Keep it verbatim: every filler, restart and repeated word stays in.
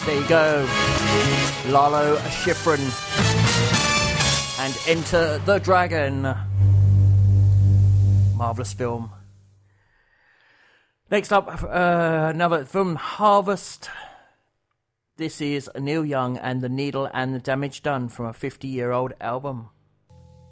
There you go. Lalo Schifrin. And Enter the Dragon. Marvellous film. Next up, uh, another from Harvest. This is Neil Young and the Needle and the Damage Done from a fifty-year-old album.